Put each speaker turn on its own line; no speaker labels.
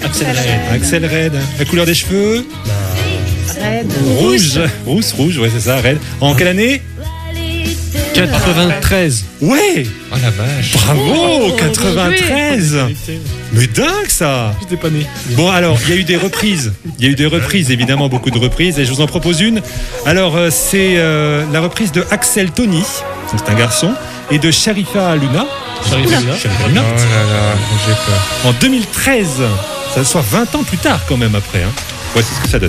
Axel Red. La couleur des cheveux?
Red.
Rouge, ouais, c'est ça, Red. En quelle année?
93.
Ouais!
Oh la vache.
Bravo! 93! Mais dingue ça!
J'étais pas né.
Bon, alors, il y a eu des reprises. Évidemment, beaucoup de reprises. Et je vous en propose une. Alors, c'est la reprise de Axel Tony, donc c'est un garçon, et de Sharifa Luna.
Sharifa Luna.
Sharifa Luna.
Oh là là, j'ai peur.
En 2013. Ça soit 20 ans plus tard, quand même, après. Hein. Voici ce que ça donne.